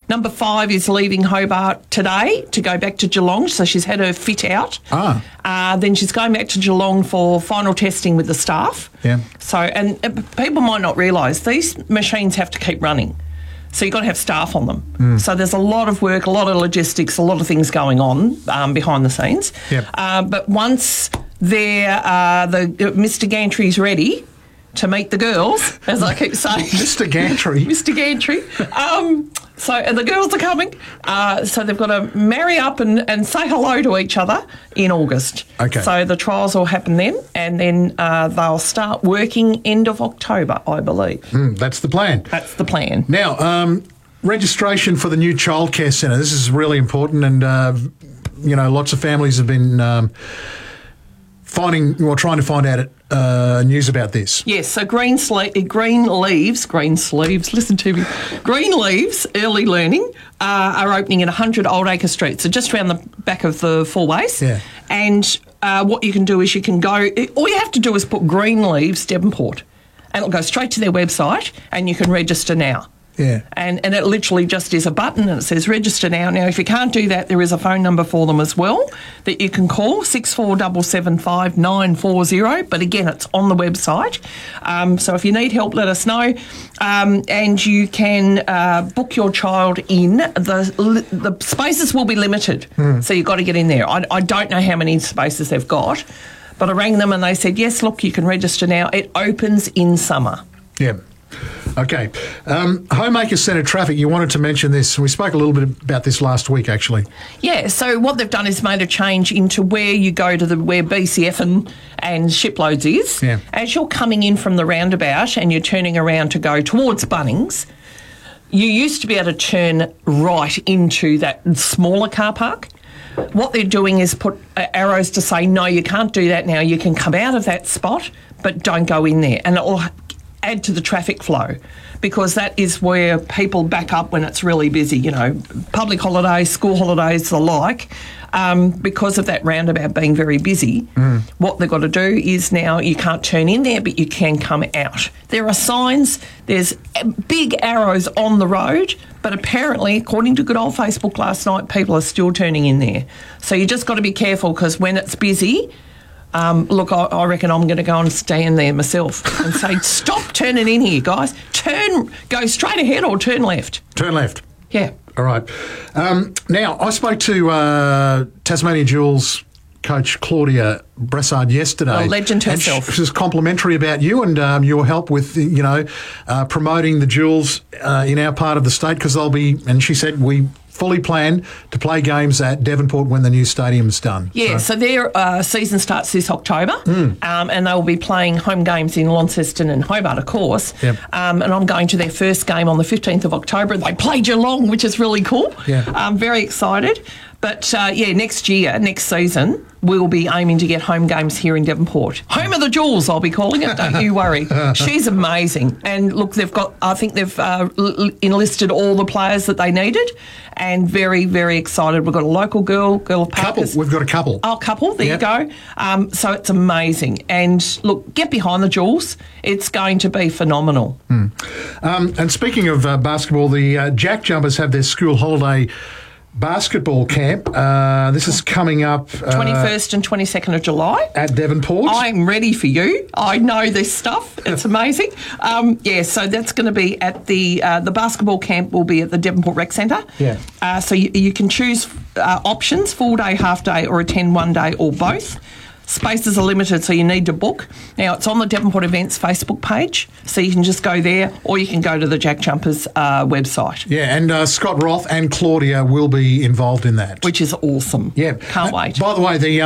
Number 5 is leaving Hobart today to go back to Geelong, so she's had her fit out. Then she's going back to Geelong for final testing with the staff. Yeah. So, and people might not realise these machines have to keep running. So you've got to have staff on them. So there's a lot of work, a lot of logistics, a lot of things going on behind the scenes. Yep. But once Mr. Gantry's ready to meet the girls, as I keep saying. Mr. Gantry. Mr. Gantry. And the girls are coming. So they've got to marry up and say hello to each other in August. Okay. So the trials will happen then, and then they'll start working end of October, I believe. That's the plan. That's the plan. Now, registration for the new childcare centre. This is really important, and, lots of families have been trying to find out news about this. Yes, so Green Leaves, listen to me. Green Leaves Early Learning are opening at 100 Oldacre Street, so just around the back of the Four Ways. Yeah. And what you can do is you can go, all you have to do is put Green Leaves Devonport, and it'll go straight to their website, and you can register now. Yeah. And it literally just is a button and it says register now. Now, if you can't do that, there is a phone number for them as well that you can call, 6477 940. But again, it's on the website. So if you need help, let us know. And you can book your child in. The spaces will be limited, so you've got to get in there. I don't know how many spaces they've got, but I rang them and they said, yes, look, you can register now. It opens in summer. Yeah. Okay. Homemaker Centre traffic, you wanted to mention this. We spoke a little bit about this last week, actually. Yeah, so what they've done is made a change into where you go to where BCF and Shiploads is. Yeah. As you're coming in from the roundabout and you're turning around to go towards Bunnings, you used to be able to turn right into that smaller car park. What they're doing is put arrows to say, no, you can't do that now. You can come out of that spot, but don't go in there. And it will add to the traffic flow, because that is where people back up when it's really busy, public holidays, school holidays, the like. Because of that roundabout being very busy, what they've got to do is now you can't turn in there, but you can come out. There are signs, there's big arrows on the road, but apparently, according to good old Facebook last night, people are still turning in there. So you just got to be careful, because when it's busy, look, I reckon I'm going to go and stand there myself and say, stop turning in here, guys. Go straight ahead or turn left. Turn left. Yeah. All right. Now, I spoke to Tasmania Jewels coach Claudia Brassard yesterday. A legend herself. And she was complimentary about you and your help with, promoting the Jewels in our part of the state, because they'll be, and she said, we fully plan to play games at Devonport when the new stadium's done. Yeah, so their season starts this October, and they will be playing home games in Launceston and Hobart, of course. Yep. And I'm going to their first game on the 15th of October. They play Geelong, which is really cool. Yeah. I'm very excited. But, next season, we'll be aiming to get home games here in Devonport. Home of the Jewels, I'll be calling it, don't you worry. She's amazing. And, look, I think they've enlisted all the players that they needed, and very, very excited. We've got a local girl of Parker's. We've got a couple. Oh, couple, there you go. So it's amazing. And, look, get behind the Jewels. It's going to be phenomenal. And speaking of basketball, the Jack Jumpers have their school holiday basketball camp. This is coming up 21st and 22nd of July at Devonport. I'm ready for you. I know this stuff. It's amazing. So that's going to be at the basketball camp will be at the Devonport Rec Centre. Yeah. So you can choose options: full day, half day, or attend one day, or both. Spaces are limited, so you need to book. Now, it's on the Devonport Events Facebook page, so you can just go there, or you can go to the Jack Jumpers website. Yeah, and Scott Roth and Claudia will be involved in that. Which is awesome. Yeah. Can't wait. By the way, the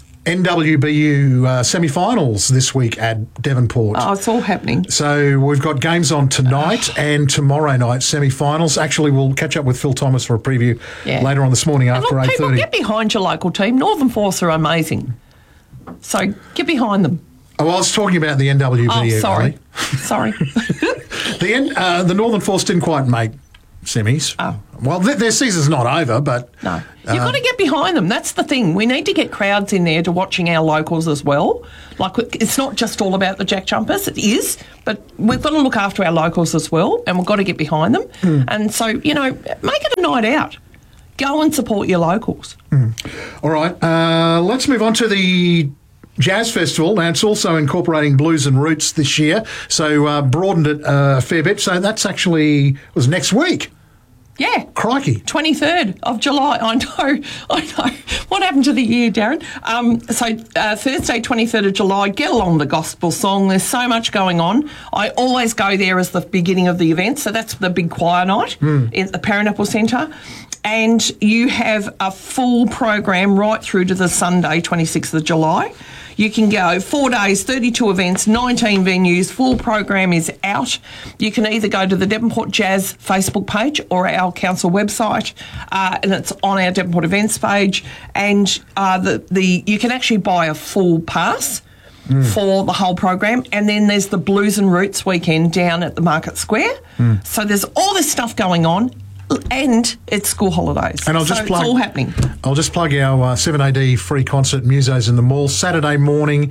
NWBU semi-finals this week at Devonport. Oh, it's all happening. So we've got games on tonight and tomorrow night, semi-finals. Actually, we'll catch up with Phil Thomas for a preview later on this morning after 8:30. People, get behind your local team. Northern Force are amazing. So get behind them. Oh, I was talking about the NWBU. Oh, sorry. The Northern Force didn't quite make semis. Oh. Well, their season's not over, but... No. You've got to get behind them. That's the thing. We need to get crowds in there to watching our locals as well. Like, it's not just all about the Jack Jumpers. It is, but we've got to look after our locals as well, and we've got to get behind them. And so, make it a night out. Go and support your locals. All right. Let's move on to the Jazz Festival. Now, it's also incorporating blues and roots this year, so broadened it a fair bit. So that's actually was next week. Yeah. Crikey. 23rd of July. I know. What happened to the year, Darren? Thursday, 23rd of July, get along the gospel song. There's so much going on. I always go there as the beginning of the event, so that's the big choir night at the Paranapple Centre. And you have a full program right through to the Sunday, 26th of July. You can go 4 days, 32 events, 19 venues, full program is out. You can either go to the Devonport Jazz Facebook page or our council website, and it's on our Devonport events page. And you can actually buy a full pass for the whole program. And then there's the Blues and Roots weekend down at the Market Square. So there's all this stuff going on. And it's school holidays. And it's all happening. I'll just plug our 7AD free concert, Musos in the Mall, Saturday morning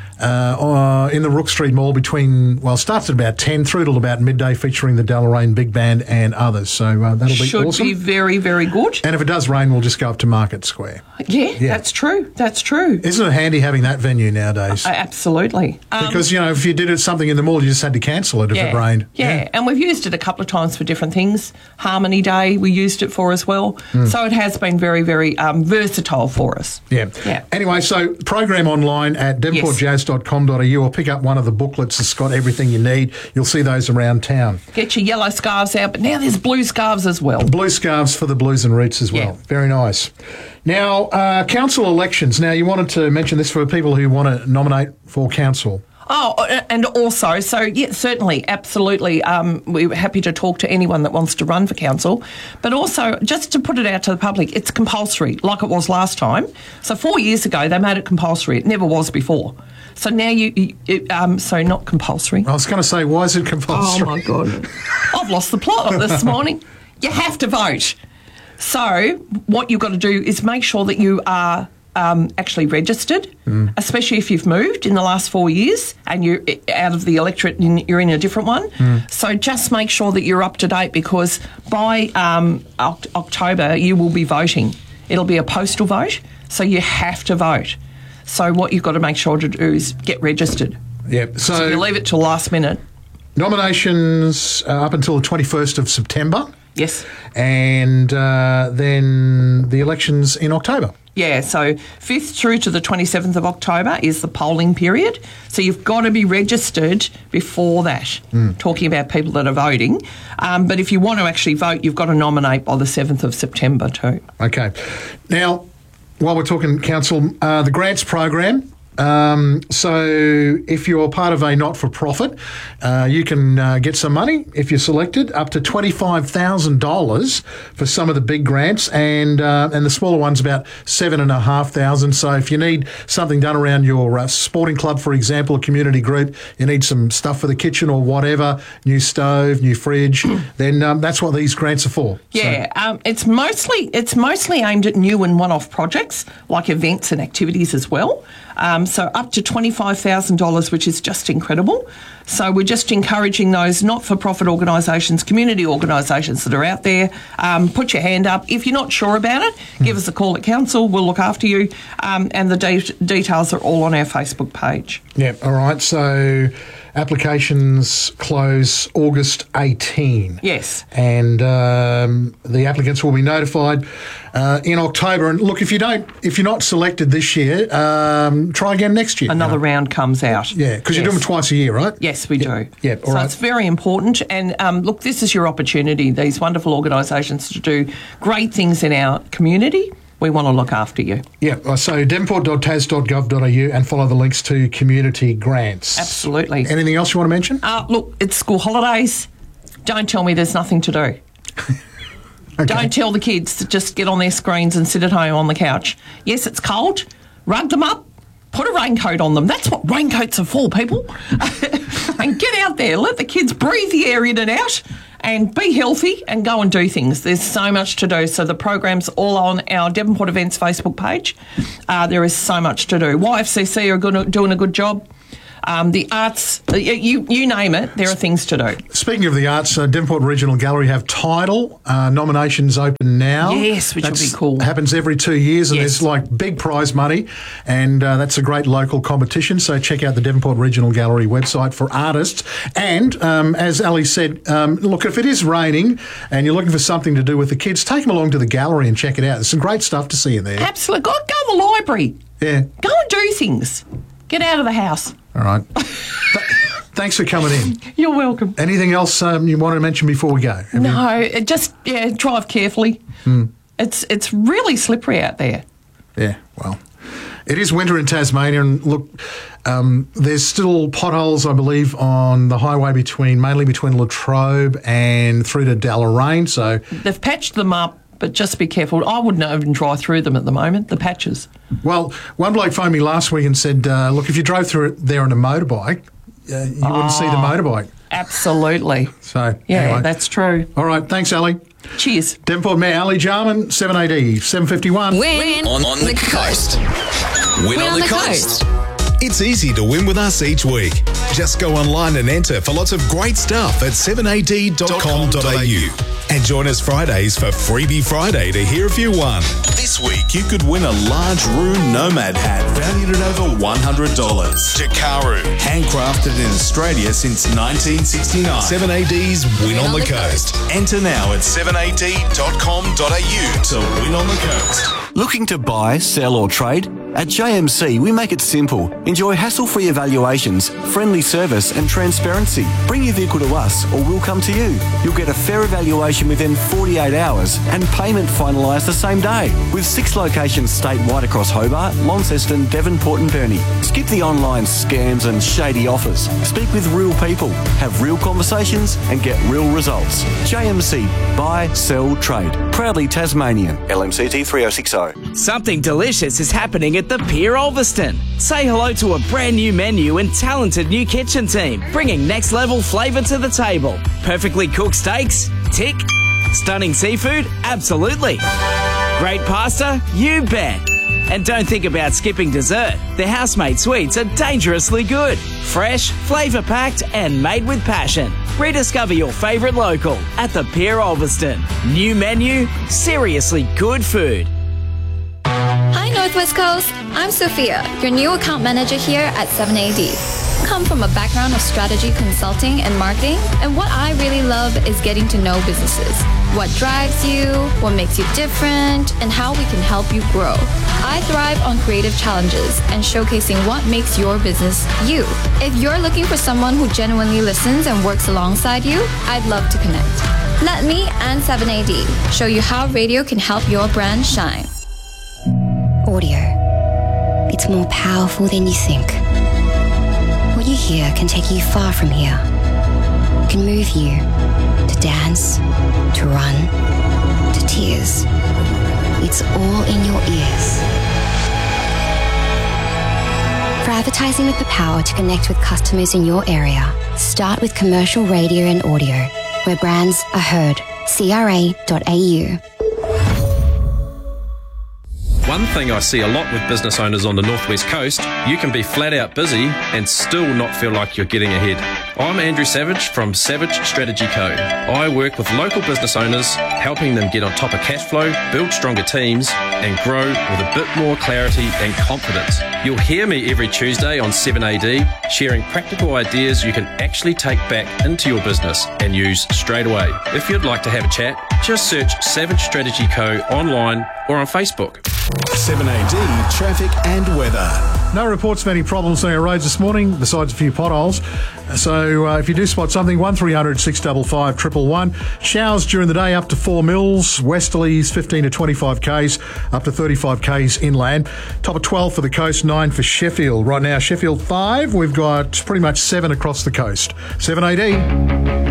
in the Rook Street Mall starts at about 10 through till about midday, featuring the Deloraine Big Band and others. So that'll be awesome. Should be very, very good. And if it does rain, we'll just go up to Market Square. Yeah, that's true. That's true. Isn't it handy having that venue nowadays? Absolutely. Because, if you did something in the mall, you just had to cancel it if it rained. Yeah, and we've used it a couple of times for different things. Harmony Day we used it for as well. So it has been very, very versatile for us. Yeah. Anyway, so program online at devonportjazz.com.au or pick up one of the booklets that's got everything you need. You'll see those around town. Get your yellow scarves out, but now there's blue scarves as well. Blue scarves for the Blues and Roots as well. Yeah. Very nice. Now, council elections. Now, you wanted to mention this for people who want to nominate for council. Oh, and also, certainly, absolutely, we're happy to talk to anyone that wants to run for council. But also, just to put it out to the public, it's compulsory, like it was last time. So 4 years ago, they made it compulsory. It never was before. So now not compulsory. I was going to say, why is it compulsory? Oh, my God. I've lost the plot of this morning. You have to vote. So what you've got to do is make sure that you are actually registered, especially if you've moved in the last 4 years and you're out of the electorate and you're in a different one. So just make sure that you're up to date, because by October you will be voting. It'll be a postal vote, so you have to vote. So what you've got to make sure to do is get registered. Yep. So you leave it till last minute. Nominations up until the 21st of September. Yes. And then the elections in October. Yeah, so 5th through to the 27th of October is the polling period. So you've got to be registered before that, talking about people that are voting. But if you want to actually vote, you've got to nominate by the 7th of September too. Okay. Now, while we're talking council, the grants program. So if you're part of a not-for-profit, you can get some money if you're selected, up to $25,000 for some of the big grants, and the smaller ones about $7,500. So if you need something done around your sporting club, for example, a community group, you need some stuff for the kitchen or whatever, new stove, new fridge, then that's what these grants are for. Yeah, so. It's mostly aimed at new and one-off projects like events and activities as well. So up to $25,000, which is just incredible. So we're just encouraging those not-for-profit organisations, community organisations that are out there, put your hand up. If you're not sure about it, give us a call at council. We'll look after you. And the details are all on our Facebook page. Yeah, all right. So applications close August 18. Yes. And the applicants will be notified in October. And look, if you're not selected this year, try again next year. Another round comes out. Yeah, because you do them twice a year, right? Yes, we do. Yeah, all right. So it's very important. And look, this is your opportunity, these wonderful organisations, to do great things in our community. We want to look after you. Yeah, so devonport.tas.gov.au and follow the links to community grants. Absolutely. Anything else you want to mention? Look, it's school holidays. Don't tell me there's nothing to do. Okay. Don't tell the kids to just get on their screens and sit at home on the couch. Yes, it's cold. Rug them up. Put a raincoat on them. That's what raincoats are for, people. And get out there. Let the kids breathe the air in and out. and be healthy and go and do things. There's so much to do. So the program's all on our Devonport Events Facebook page. There is so much to do. YFCC are doing a good job. The arts, you name it, there are things to do. Speaking of the arts, Devonport Regional Gallery have Tidal nominations open now. Yes, which will be cool. Happens every 2 years, and Yes. there's like big prize money, and that's a great local competition. So check out the Devonport Regional Gallery website for artists. And as Ali said, look, if it is raining and you're looking for something to do with the kids, take them along to the gallery and check it out. There's some great stuff to see in there. Absolutely. Go to the library. Yeah. Go and do things. Get out of the house. All right. Thanks for coming in. You're welcome. Anything else you want to mention before we go? Drive carefully. It's really slippery out there. Yeah, well, it is winter in Tasmania, and look, there's still potholes, I believe, on the highway mainly between Latrobe and through to Deloraine. So They've patched them up, but just be careful. I wouldn't even drive through them at the moment, the patches. well, one bloke phoned me last week and said, look, if you drove through it there on a motorbike, you wouldn't see the motorbike. Absolutely. So Yeah, anyway. that's true. All right, thanks, Ali. Cheers. Devonport Mayor Ali Jarman, 7AD, 7:51. Win On the coast. Win on the coast. It's easy to win with us each week. Just go online and enter for lots of great stuff at 7ad.com.au. And join us Fridays for Freebie Friday to hear if you won. This week, you could win a large Rune Nomad hat valued at over $100. Jakaru, handcrafted in Australia since 1969. 7AD's Win on the Coast. Enter now at 7ad.com.au to win on the coast. Looking to buy, sell or trade? At JMC, we make it simple. Enjoy hassle-free evaluations, friendly service and transparency. Bring your vehicle to us or we'll come to you. You'll get a fair evaluation within 48 hours and payment finalised the same day. With 6 locations statewide across Hobart, Launceston, Devonport and Burnie. Skip the online scams and shady offers. Speak with real people, have real conversations and get real results. JMC, buy, sell, trade. Proudly Tasmanian. LMCT 3060. Something delicious is happening at the Pier Ulverston. Say hello to a brand new menu and talented new kitchen team, bringing next level flavour to the table. Perfectly cooked steaks? Tick. Stunning seafood? Absolutely. Great pasta? You bet. And don't think about skipping dessert. Their housemade sweets are dangerously good. Fresh, flavour-packed and made with passion. Rediscover your favourite local at the Pier Ulverston. New menu, seriously good food. Hi Northwest Coast, I'm Sophia, your new account manager here at 7AD. Come from a background of strategy consulting and marketing, and what I really love is getting to know businesses. What drives you, what makes you different, and how we can help you grow. I thrive on creative challenges and showcasing what makes your business you. If you're looking for someone who genuinely listens and works alongside you, I'd love to connect. Let me and 7AD show you how radio can help your brand shine. Audio. It's more powerful than you think. What you hear can take you far from here. It can move you to dance, to run, to tears. It's all in your ears. For advertising with the power to connect with customers in your area, start with commercial radio and audio, where brands are heard. CRA.au. One thing I see a lot with business owners on the Northwest Coast, you can be flat out busy and still not feel like you're getting ahead. I'm Andrew Savage from Savage Strategy Co. I work with local business owners, helping them get on top of cash flow, build stronger teams, and grow with a bit more clarity and confidence. You'll hear me every Tuesday on 7AD, sharing practical ideas you can actually take back into your business and use straight away. If you'd like to have a chat, just search Savage Strategy Co. online or on Facebook. 7AD traffic and weather. No reports of any problems on our roads this morning, besides a few potholes. So if you do spot something, 1300 655 111. Showers during the day up to 4 mils. Westerlies 15 to 25 k's, up to 35 k's inland. Top of 12 for the coast, 9 for Sheffield. Right now, Sheffield 5. We've got pretty much 7 across the coast. 7AD.